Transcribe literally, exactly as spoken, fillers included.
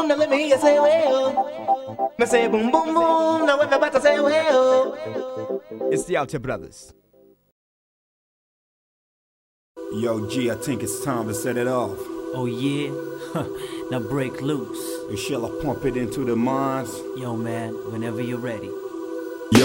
boom, now let me hear you say well. Me say boom, boom, boom, now everybody say well. It's the Outer Brothers. Yo, G, I think it's time to set it off. Oh yeah? Now break loose. Or shall I pump it into the minds? Yo man, whenever you're ready.